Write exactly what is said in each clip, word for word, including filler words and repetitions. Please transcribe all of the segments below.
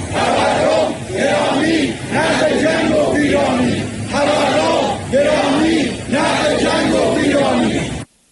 تورم گرامی، نه به جنگ و ویرانی. تورم گرامی، نه به جنگ و ویرانی.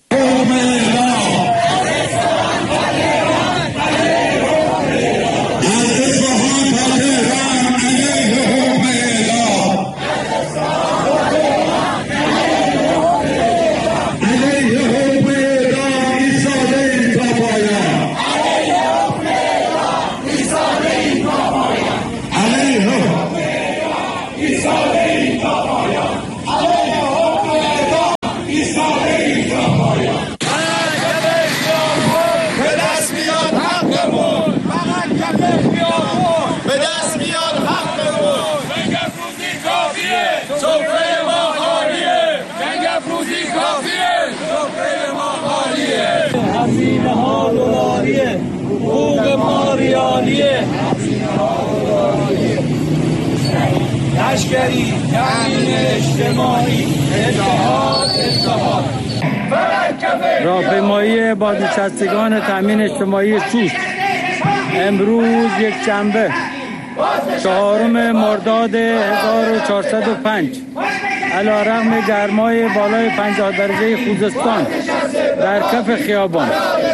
هزینه ها دلاریه، حقوق ما ریالیه. لشکری، تامین اجتماعی، اتحاد اتحاد. راهپیمایی بازنشستگان تامین اجتماعی سوس امروز یک شنبه چهارم مرداد هزار و چهارصد و پنج علیرغم گرمای بالای پنجاه درجه خوزستان در کف خیابان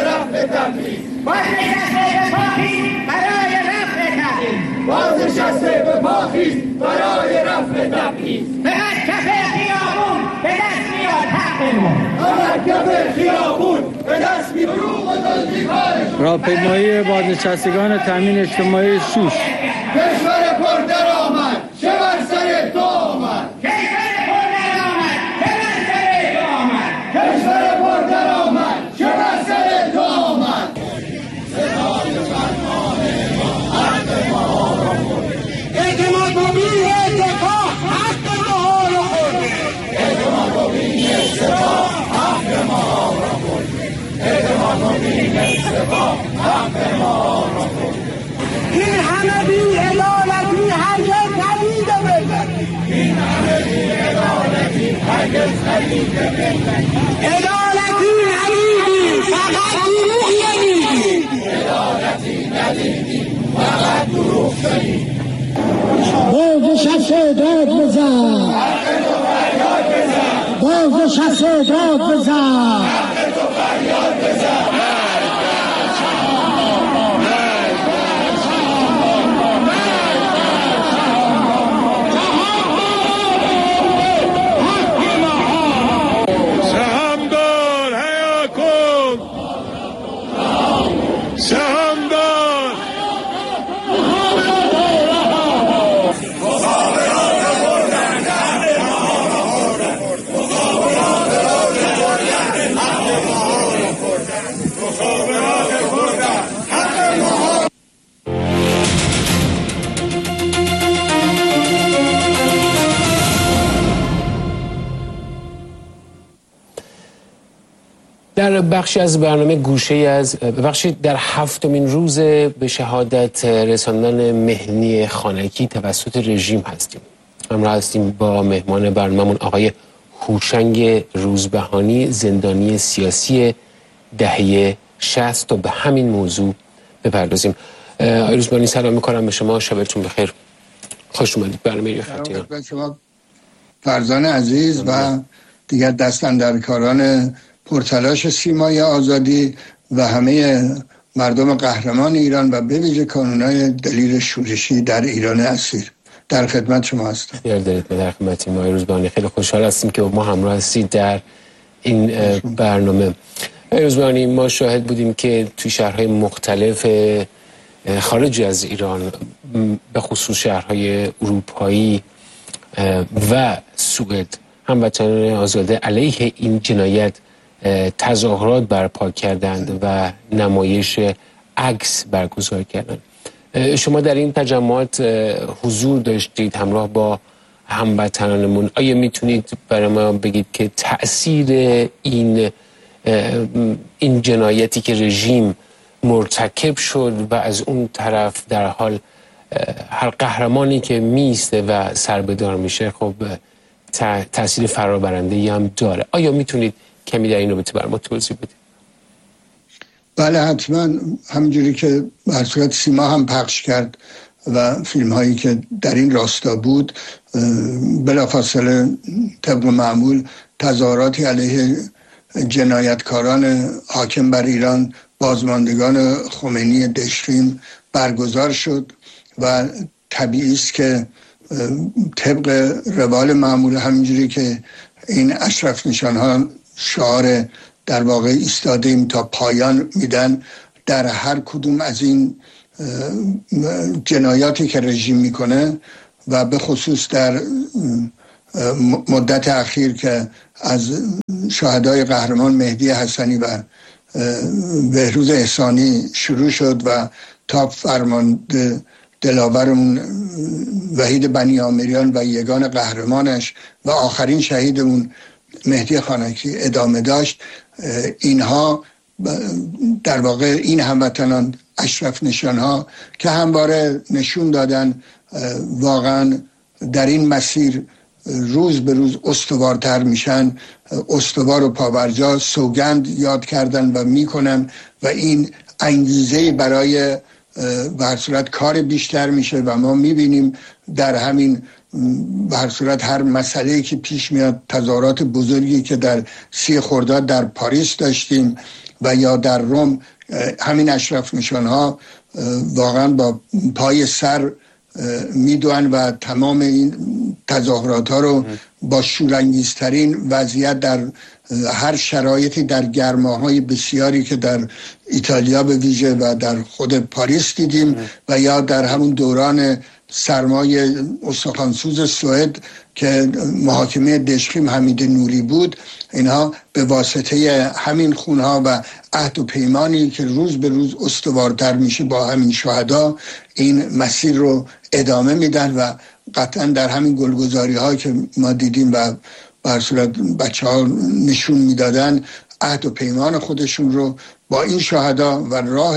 بازنشسته به پا خیز برای رفع تبعیض. به هر کف خیابون به دست میاد حقمون. هر کف خیابون به دست میاد حقوق. راهپیمایی بازنشستگان تامین اجتماعی سوس. کشور پر درآمد چه بر سر تو آمد. کشور پر درآمد چه بر سر تو آمد. کشور پر درآمد چه بر سر تو آمد. صدای فرمان ما حق ما را برده. اعتماد و بین اتفاق حق ما را برده. اعتماد و بین اتفاق حق ما را برده. اعتماد و بین اتفاق حق ما را برده. این همه بی عدالتی هرگز ندیده بزنید. این همه بی عدالتی هرگز ندیده بزنید. عدالتی ندیدی فقط دروغ شنیدی. عدالتی ندیدی فقط دروغ شنیدی. بازنشسته داد بزن. حق تو فریاد بزن. بازنشسته داد بزن. حق تو فریاد بزن. در بخشی از برنامه گوشه از بخشی در هفتمین روز به شهادت رساندن مهنی خانکی توسط رژیم هستیم. همراه هستیم با مهمان برنامه‌مون آقای هوشنگ روزبهانی، زندانی سیاسی دهه شصت، تا به همین موضوع بپردازیم. آقای روزبهانی سلام می‌کنم به شما، شبتون بخیر، خوش اومدید برنامه ریافتیان. به شما فرزان عزیز و دیگر دستاندرکاران پرتلاش سیمای آزادی و همه مردم قهرمان ایران و به ویژه کانونای دلیر شورشی در ایران اسیر، در خدمت شما هستم. یار دارید در خدمتیم آقای روزبهانی. خیلی خوشحال هستیم که ما همراه هستید در این برنامه. آقای روزبهانی، ما شاهد بودیم که توی شهرهای مختلف خارج از ایران، به خصوص شهرهای اروپایی و سوئد، هموطنان آزاده علیه این جنایت تظاهرات برپا کردند و نمایش عکس برگزار کردند. شما در این تجمعات حضور داشتید همراه با هموطنانمون. آیا میتونید برای ما بگید که تأثیر این این جنایتی که رژیم مرتکب شد و از اون طرف در حال هر قهرمانی که میسته و سربدار میشه خب تأثیر فرابرنده‌ای هم داره، آیا میتونید کمی در این رابطه بر ما توضیح بدید؟ بله حتما. همونجوری که بر صورت سیما هم پخش کرد و فیلم هایی که در این راستا بود بلافاصله طبق معمول تظاهراتی علیه جنایتکاران حاکم بر ایران، بازماندگان خمینی دشخیم برگزار شد و طبیعی است که طبق روال معمول همینجوری که این اشرف نشان ها شعار در واقع ایستادیم تا پایان میدن، در هر کدوم از این جنایاتی که رژیم میکنه و به خصوص در مدت اخیر که از شهدای قهرمان مهدی حسنی و بهروز احسانی شروع شد و تا فرمانده دلاورمون وحید بنیامریان و یگان قهرمانش و آخرین شهیدمون مهدی خانکی ادامه داشت، اینها در واقع این هموطنان اشرف نشانها که همواره نشون دادن واقعا در این مسیر روز به روز استوارتر میشن، استوار و پاورجا، سوگند یاد کردن و میکنن و این انگیزه برای به هر صورت کار بیشتر میشه و ما میبینیم در همین به هر صورت هر مسئله‌ای که پیش میاد، تظاهرات بزرگی که در سی خرداد در پاریس داشتیم و یا در روم، همین اشرف نشانها واقعا با پای سر میدونن و تمام این تظاهرات ها رو با شورانگیزترین وضعیت در هر شرایطی در گرماهای بسیاری که در ایتالیا به ویژه و در خود پاریس دیدیم و یا در همون دوران سرمای استخوانسوز سوئد که محاکمه دشخیم حمید نوری بود، اینها به واسطه همین خونها و عهد و پیمانی که روز به روز استوارتر میشه با همین شهدا این مسیر رو ادامه میدن و قطعا در همین گلگذاری ها که ما دیدیم و به هر صورت بچه ها نشون میدادن عهد و پیمان خودشون رو با این شهدا و راه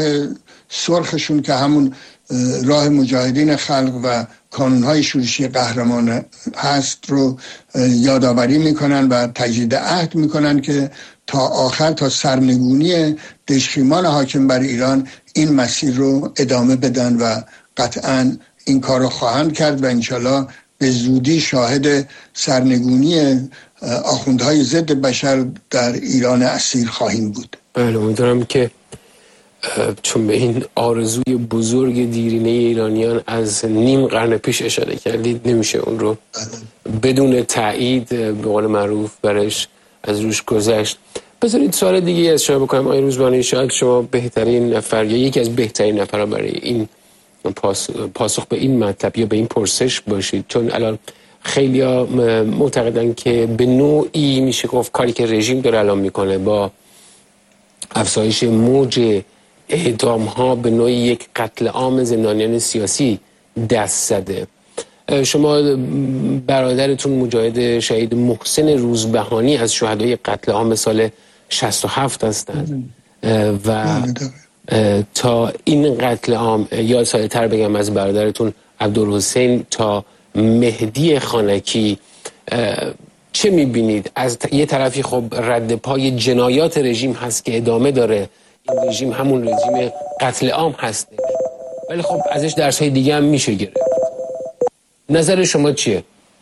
سرخشون که همون راه مجاهدین خلق و کانونهای شورشی قهرمان هست رو یادآوری میکنن و تجدید عهد میکنن که تا آخر، تا سرنگونی دشخیمان حاکم بر ایران این مسیر رو ادامه بدن و قطعاً این کار رو خواهند کرد و انشالله به زودی شاهد سرنگونی آخوندهای ضد بشر در ایران اسیر خواهیم بود. بله، امیدوارم که چون به این آرزوی بزرگ دیرینه ایرانیان از نیم قرن پیش اشاره کردید، نمیشه اون رو بدون تایید به قول معروف برش از روش گذشت. بذارید سوال دیگه از شما بکنم آقای روزبانی. شاید شما بهترین نفر یا یکی از بهترین نفرها برای این پاسخ به این مطلب یا به این پرسش باشید، چون الان خیلی ها معتقدن که به نوعی میشه گفت کاری که رژیم داره الان میکنه با افزایش موج اعدام ها به نوعی یک قتل عام زندانیان سیاسی دست زده. شما برادرتون مجاهد شهید محسن روزبهانی از شهدای قتل عام سال شصت و هفت هستند و تا این قتل عام یا ساده‌تر بگم از برادرتون عبدالحسین تا مهدی خانکی چه میبینید؟ از یه طرفی خب رد پای جنایات رژیم هست که ادامه داره، این رژیم همون رژیم قتل عام هست، ولی خب ازش درس‌های دیگه هم میشه گرفت. نظر شما چیه؟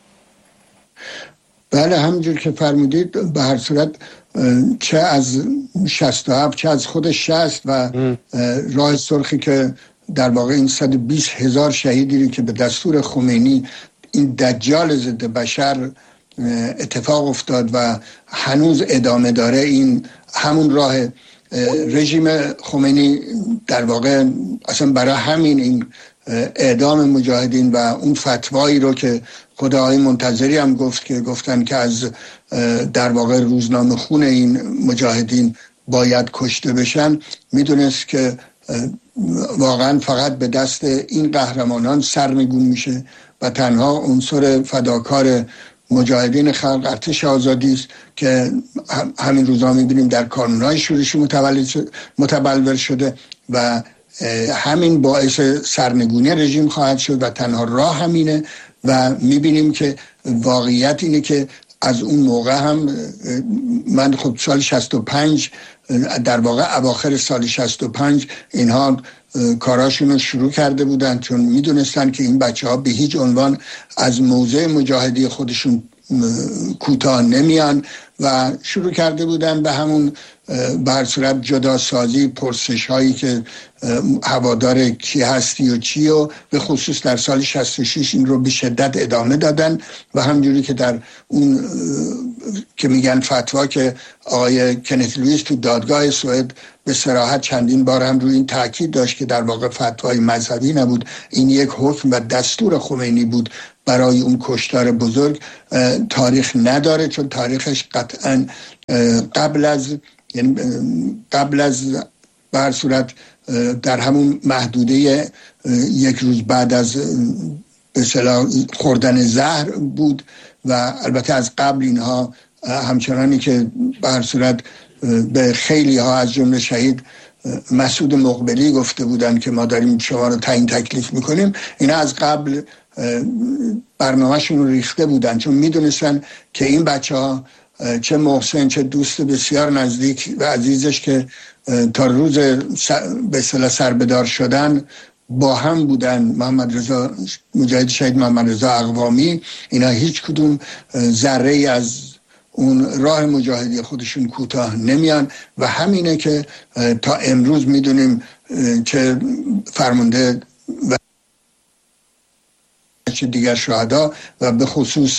بله، همونجور که فرمودید به هر صورت چه از شصت و هفت چه از خود شصت و راه سرخی که در واقع این صد و بیست هزار شهیدی که به دستور خمینی این دجال ضد بشر اتفاق افتاد و هنوز ادامه داره، این همون راه رژیم خمینی در واقع اصلا برای همین این اعدام مجاهدین و اون فتوایی رو که خود آقای منتظری هم گفت که گفتن که از در واقع روزنامه خون این مجاهدین باید کشته بشن، میدونست که واقعا فقط به دست این قهرمانان سرنگون میشه و تنها عنصر فداکار مجاهدین خلق ارتش آزادی است که همین روزا میبینیم در کانونهای شورشی متبلور شده و همین باعث سرنگونی رژیم خواهد شد و تنها راه همینه و میبینیم که واقعیت اینه که از اون موقع هم من خب سال شصت و پنج در واقع اواخر سال شصت و پنج اینها کاراشون رو شروع کرده بودن، چون میدونستن که این بچه ها به هیچ عنوان از موضع مجاهدی خودشون کوتاه نمیان و شروع کرده بودن به همون به هر صورت جدا سازی، پرسش هایی که هوادار کی هستی و چی، و به خصوص در سال شصت و شش این رو به شدت ادامه دادن و همجوری که در اون که میگن فتوا که آقای کنت لوئیس تو دادگاه سوئد به صراحت چندین بار هم روی این تاکید داشت که در واقع فتوای مذهبی نبود، این یک حکم و دستور خمینی بود برای اون کشتار بزرگ. تاریخ نداره، چون تاریخش قطعا قبل از یعنی قبل از به هر صورت در همون محدوده یک روز بعد از به اصطلاح خوردن زهر بود و البته از قبل اینها همچنانی که به هر صورت به خیلی ها از جمله شهید مسعود مقبلی گفته بودن که ما داریم شما رو تعیین تکلیف میکنیم، اینا از قبل برنامه‌شون رو ریخته بودن، چون میدونستن که این بچه ها چه محسن چه دوست بسیار نزدیک و عزیزش که تا روز به اصطلاح سربدار شدن با هم بودن، محمد رضا مجاهد شهید محمد رضا اقوامی، اینا هیچ کدوم ذره ای از اون راه مجاهدی خودشون کوتاه نمیان و همینه که تا امروز میدونیم که فرمانده و دیگر شهدا و به خصوص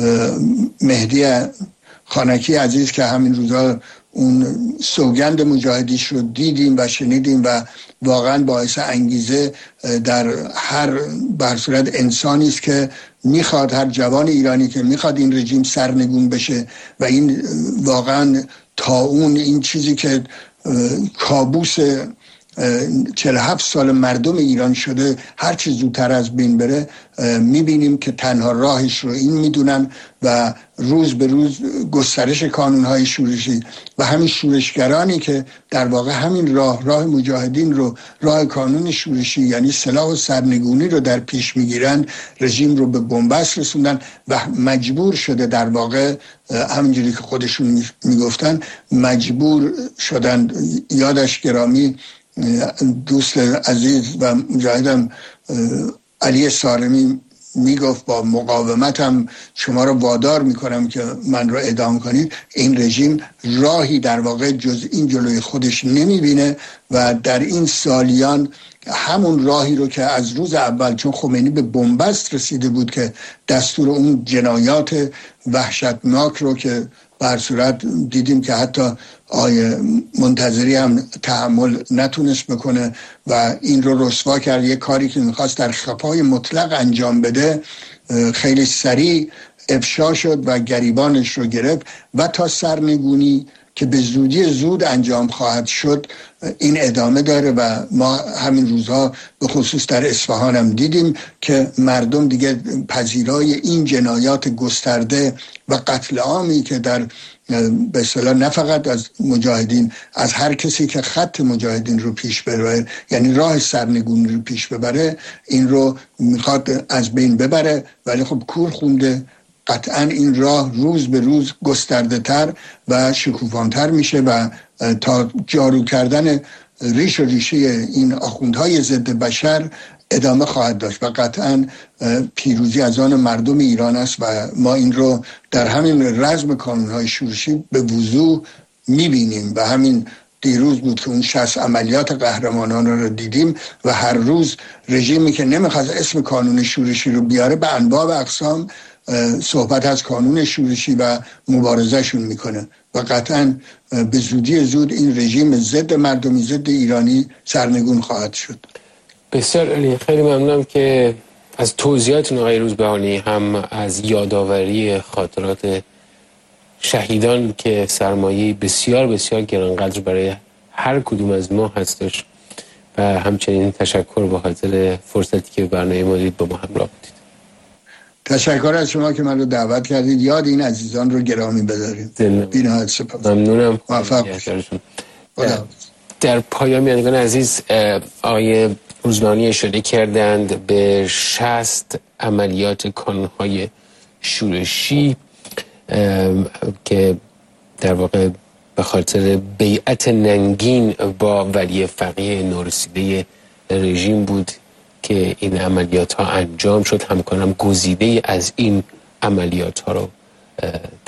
مهدی خانکی عزیز که همین روزا اون سوگند مجاهدیش رو دیدیم و شنیدیم و واقعا باعث انگیزه در هر به صورت انسانی است که میخواد، هر جوان ایرانی که میخواد این رژیم سرنگون بشه و این واقعا طاعون، این چیزی که کابوس چهل و هفت سال مردم ایران شده هر چه زودتر از بین بره، میبینیم که تنها راهش رو این میدونن و روز به روز گسترش کانونهای شورشی و همین شورشگرانی که در واقع همین راه راه مجاهدین رو، راه کانون شورشی یعنی سلاح و سرنگونی رو در پیش میگیرن، رژیم رو به بنبست رسوندن و مجبور شده در واقع همینجوری که خودشون میگفتن مجبور شدن. یادش گرامی دوست عزیز و مجاهدم علی سالمی میگفت با مقاومتم شما رو وادار میکنم که من رو اعدام کنید. این رژیم راهی در واقع جز این جلوی خودش نمیبینه و در این سالیان همون راهی رو که از روز اول، چون خمینی به بنبست رسیده بود که دستور اون جنایات وحشتناک رو که به هر صورت دیدیم که حتی آیه منتظری هم تحمل نتونست بکنه و این رو رسوا کرد. یه کاری که میخواست در خفای مطلق انجام بده خیلی سریع افشا شد و گریبانش رو گرفت و تا سرنگونی که به زودی زود انجام خواهد شد این ادامه داره و ما همین روزها به خصوص در اصفهان هم دیدیم که مردم دیگه پذیرای این جنایات گسترده و قتل عامی که در به اصطلاح نه فقط از مجاهدین، از هر کسی که خط مجاهدین رو پیش ببره، یعنی راه سرنگونی رو پیش ببره، این رو میخواد از بین ببره. ولی خب کور خونده، قطعا این راه روز به روز گسترده تر و شکوفانتر میشه و تا جارو کردن ریش و ریشه این آخوندهای ضد بشر ادامه خواهد داشت و قطعا پیروزی از آن مردم ایران است و ما این رو در همین رزم کانونهای شورشی به وضوح میبینیم و همین دیروز بود که اون شصت عملیات قهرمانان رو دیدیم و هر روز رژیمی که نمیخواست اسم کانون شورشی رو بیاره به انواع و اقسام صحبت از کانون شورشی و مبارزهشون میکنه و قطعا به زودی زود این رژیم ضد مردمی، ضد ایرانی سرنگون خواهد شد. بسیار عالی، خیلی ممنونم که از توضیحاتون آقای روزبهانی، هم از یادآوری خاطرات شهیدان که سرمایه بسیار بسیار گرانقدر برای هر کدوم از ما هستش و همچنین تشکر به خاطر فرصتی که برنامه ما دید با ما همراه بودید. تشکر از شما که من رو دعوت کردید، یاد این عزیزان رو گرامی بدارید. بی‌نهایت سپاس. ممنونم. موفق در پایان میانگان عزیز آقای روزبهانی اشاره کردند به شصت عملیات کانونهای شورشی که در واقع به خاطر بیعت ننگین با ولی فقیه نورسیده رژیم بود که این عملیات ها انجام شد. همکارم گزیده از این عملیات ها رو